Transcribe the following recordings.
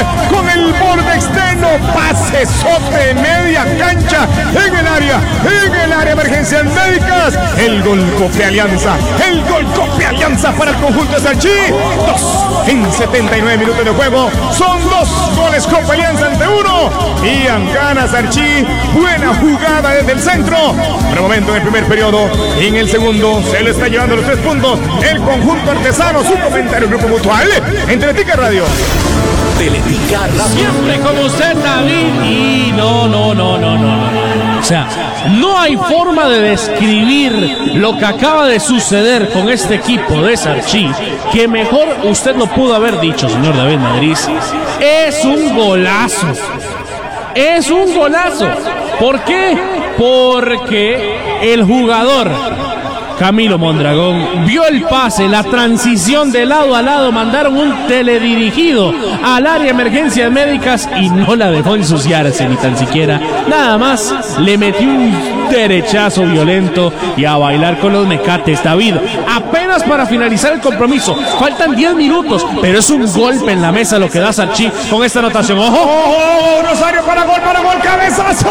con el borde externo, pase sote, media cancha, en el área emergencias médicas, el gol Cope Alianza, para el conjunto de Sarchi. 2 en 79 minutos de juego, son 2 goles Cope Alianza ante 1, y gana Sarchi. Buena jugada desde el centro, por momento en el primer periodo, y en el segundo se le está llevando los 3 puntos el conjunto artesano. Su comentario, Grupo Mutual, en Teletica Radio. Teletica Radio. Siempre como usted, David, y no. O sea, no hay forma de describir lo que acaba de suceder con este equipo de Sarchi que mejor usted lo pudo haber dicho, señor David Madrid. Es un golazo. Es un golazo. ¿Por qué? Porque el jugador Camilo Mondragón vio el pase, la transición de lado a lado, mandaron un teledirigido al área de emergencias médicas y no la dejó ensuciarse ni tan siquiera. Nada más le metió un derechazo violento y a bailar con los mecates. David, apenas para finalizar el compromiso, faltan 10 minutos, pero es un golpe en la mesa lo que da Sarchi con esta anotación. ¡Ojo! ¡Ojo! Rosario para gol, cabezazo.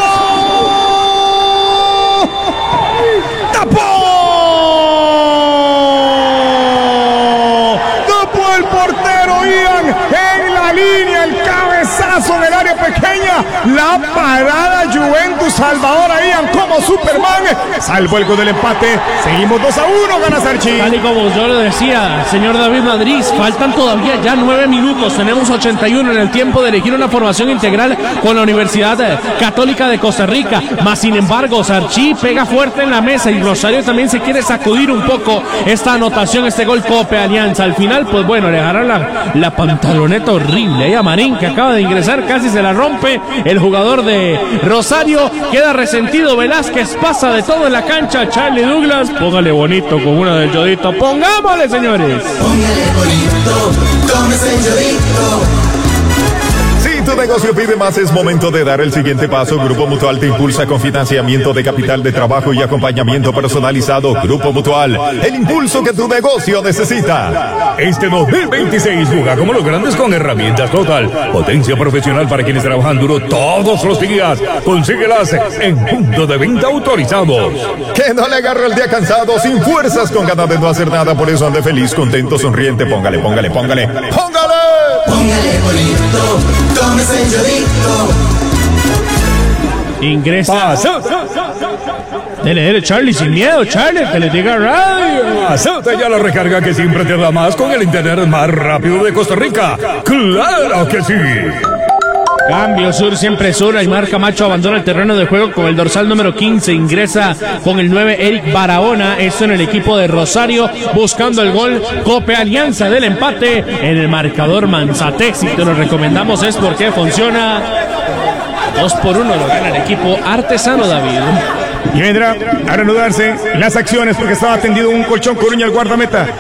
¡Tapó! El portero Ian en la línea, el cabezazo del área pequeña, la parada Juventus Salvador Ian como Superman, salvó el gol del empate. Seguimos 2-1, gana Sarchi. Tal y como yo le decía, señor David Madrid, faltan todavía ya 9 minutos, tenemos 81 en el tiempo de elegir una formación integral con la Universidad Católica de Costa Rica, más sin embargo Sarchi pega fuerte en la mesa y Rosario también se quiere sacudir un poco esta anotación, este gol Cope Alianza. Al final, pues bueno, le dejará la pantaloneta horrible ahí a Marín, que acaba de ingresar, casi se la rompe el jugador de Rosario, queda resentido. Velázquez pasa de todo en la cancha. Charlie Douglas, póngale bonito con una del Yodito, pongámosle, señores. Póngale bonito con ese Yodito. Si tu negocio pide más, es momento de dar el siguiente paso. Grupo Mutual te impulsa con financiamiento de capital de trabajo y acompañamiento personalizado. Grupo Mutual, el impulso que tu negocio necesita. Este 2026 juega como los grandes con herramientas Total. Potencia profesional para quienes trabajan duro todos los días. Consíguelas en punto de venta autorizados. Que no le agarre el día cansado, sin fuerzas, con ganas de no hacer nada. Por eso ande feliz, contento, sonriente. Póngale. Póngale bonito con ese Yodito. Ingresa. Pasa. Dele, Charlie, sin miedo, Charlie, Teletica Radio. Pásate ya la recarga que siempre te da más con el internet más rápido de Costa Rica. ¡Claro que sí! Cambio Sur, siempre Sur. Aymar Camacho abandona el terreno de juego con el dorsal número 15. Ingresa con el 9 Eric Barahona. Esto en el equipo de Rosario, buscando el gol Cope Alianza del empate en el marcador Manzatex. Y te lo recomendamos, es porque funciona. 2-1 lo gana el equipo artesano, David. Y vendrá a reanudarse las acciones porque estaba tendido un colchón Coruña al guardameta.